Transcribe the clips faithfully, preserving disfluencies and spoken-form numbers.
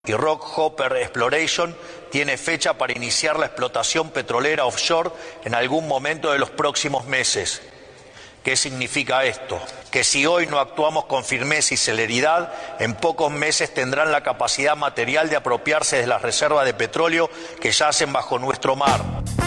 Y Rock Hopper Exploration tiene fecha para iniciar la explotación petrolera offshore en algún momento de los próximos meses. ¿Qué significa esto? Que si hoy no actuamos con firmeza y celeridad, en pocos meses tendrán la capacidad material de apropiarse de las reservas de petróleo que yacen bajo nuestro mar.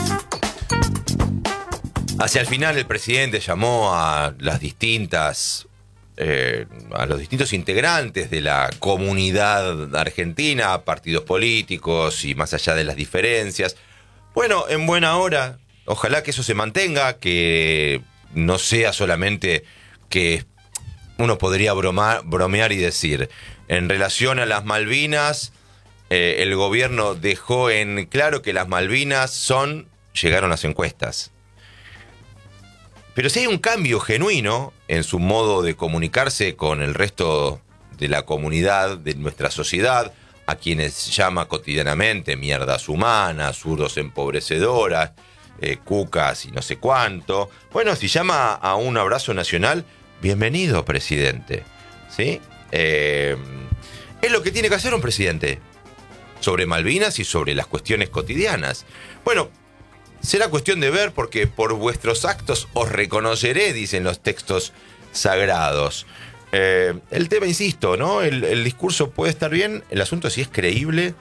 Hacia el final el presidente llamó a las distintas... Eh, a los distintos integrantes de la comunidad argentina, partidos políticos y más allá de las diferencias. Bueno, en buena hora, ojalá que eso se mantenga, que no sea solamente que uno podría bromar, bromear y decir, en relación a las Malvinas, eh, el gobierno dejó en claro que las Malvinas son, llegaron las encuestas. Pero si hay un cambio genuino en su modo de comunicarse con el resto de la comunidad, de nuestra sociedad, a quienes llama cotidianamente mierdas humanas, zurdos empobrecedoras, eh, cucas y no sé cuánto. Bueno, si llama a un abrazo nacional, bienvenido, presidente. ¿Sí? Eh, es lo que tiene que hacer un presidente sobre Malvinas y sobre las cuestiones cotidianas. Bueno, será cuestión de ver, porque por vuestros actos os reconoceré, dicen los textos sagrados. Eh, el tema, insisto, ¿no? El, el discurso puede estar bien, el asunto es si es creíble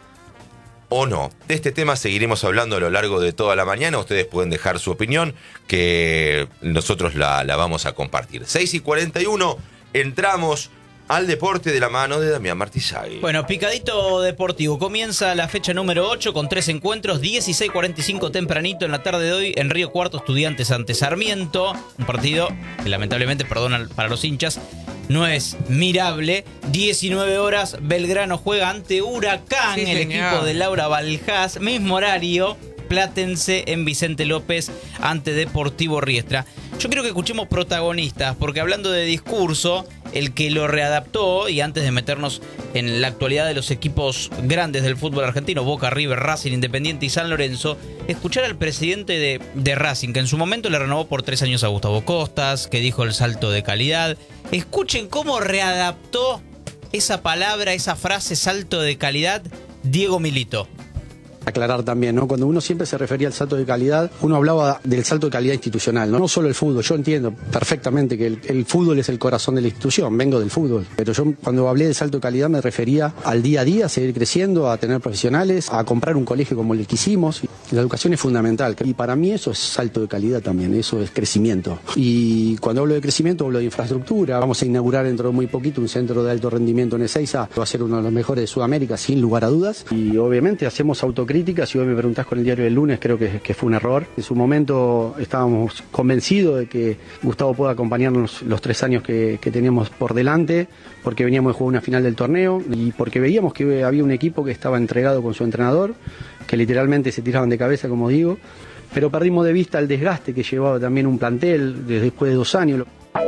o no. De este tema seguiremos hablando a lo largo de toda la mañana. Ustedes pueden dejar su opinión, que nosotros la, la vamos a compartir. seis y cuarenta y uno, entramos al deporte de la mano de Damián Martizagui. Bueno, picadito deportivo. Comienza la fecha número ocho con tres encuentros. dieciséis cuarenta y cinco tempranito en la tarde de hoy en Río Cuarto, Estudiantes ante Sarmiento. Un partido que lamentablemente, perdón para los hinchas, no es mirable. diecinueve horas, Belgrano juega ante Huracán, sí, el señor. Equipo de Laura Baljás. Mismo horario, Platense en Vicente López ante Deportivo Riestra. Yo quiero que escuchemos protagonistas, porque hablando de discurso, el que lo readaptó, y antes de meternos en la actualidad de los equipos grandes del fútbol argentino, Boca, River, Racing, Independiente y San Lorenzo, escuchar al presidente de, de Racing, que en su momento le renovó por tres años a Gustavo Costas, que dijo el salto de calidad. Escuchen cómo readaptó esa palabra, esa frase, salto de calidad, Diego Milito. Aclarar también, ¿no? Cuando uno siempre se refería al salto de calidad, uno hablaba del salto de calidad institucional, no, no solo el fútbol. Yo entiendo perfectamente que el, el fútbol es el corazón de la institución, vengo del fútbol, pero yo cuando hablé de salto de calidad me refería al día a día, a seguir creciendo, a tener profesionales, a comprar un colegio como el que hicimos. La educación es fundamental y para mí eso es salto de calidad también, eso es crecimiento. Y cuando hablo de crecimiento hablo de infraestructura. Vamos a inaugurar dentro de muy poquito un centro de alto rendimiento en Ezeiza, va a ser uno de los mejores de Sudamérica sin lugar a dudas, y obviamente hacemos autocrítica. Si hoy me preguntás con el diario del lunes, creo que, que fue un error. En su momento estábamos convencidos de que Gustavo pueda acompañarnos los tres años que, que teníamos por delante, porque veníamos de jugar una final del torneo y porque veíamos que había un equipo que estaba entregado con su entrenador, que literalmente se tiraban de cabeza, como digo, pero perdimos de vista el desgaste que llevaba también un plantel desde después de dos años.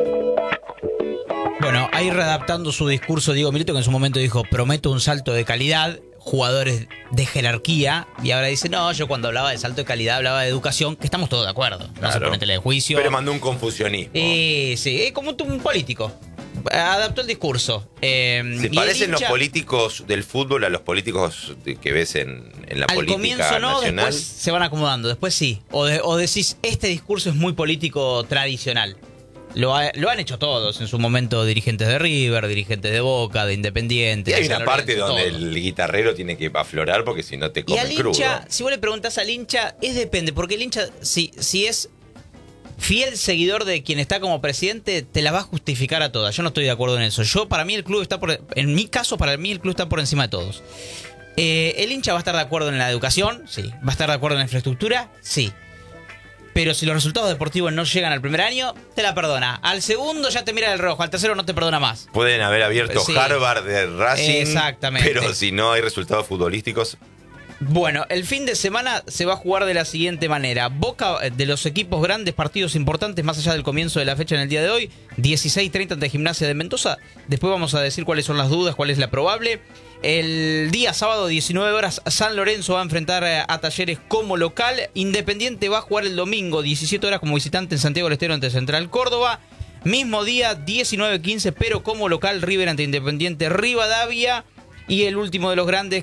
Bueno, ahí readaptando su discurso Diego Milito, que en su momento dijo, prometo un salto de calidad, jugadores de jerarquía, y ahora dice, no, yo cuando hablaba de salto de calidad hablaba de educación, que estamos todos de acuerdo, no claro. se pone tela de juicio. Pero mandó un confusionismo. Eh, sí, es como un político. Adaptó el discurso. Eh, ¿Se parecen hincha, los políticos del fútbol a los políticos que ves en, en la al política comienzo no, nacional? Después se van acomodando, después sí. O, de, o decís, este discurso es muy político tradicional. Lo, ha, lo han hecho todos en su momento, dirigentes de River, dirigentes de Boca, de Independiente. Y hay de una parte Lorenzo, donde todo. el guitarrero tiene que aflorar porque si no te come y al crudo. hincha, si vos le preguntás al hincha, es depende, porque el hincha, si, si es fiel seguidor de quien está como presidente, te la va a justificar a todas. Yo no estoy de acuerdo en eso. Yo, para mí, el club está por, en mi caso, para mí, el club está por encima de todos. Eh, el hincha va a estar de acuerdo en la educación, sí. Va a estar de acuerdo en la infraestructura, sí. Pero si los resultados deportivos no llegan al primer año, te la perdona. Al segundo ya te mira el rojo, al tercero no te perdona más. Pueden haber abierto sí. Harvard de Racing, exactamente. Pero si no hay resultados futbolísticos... Bueno, el fin de semana se va a jugar de la siguiente manera. Boca, de los equipos grandes, partidos importantes, más allá del comienzo de la fecha en el día de hoy, dieciséis treinta ante Gimnasia de Mendoza. Después vamos a decir cuáles son las dudas, cuál es la probable. El día sábado, diecinueve horas, San Lorenzo va a enfrentar a Talleres como local. Independiente va a jugar el domingo, diecisiete horas, como visitante en Santiago del Estero ante Central Córdoba. Mismo día, diecinueve quince, pero como local, River ante Independiente Rivadavia. Y el último de los grandes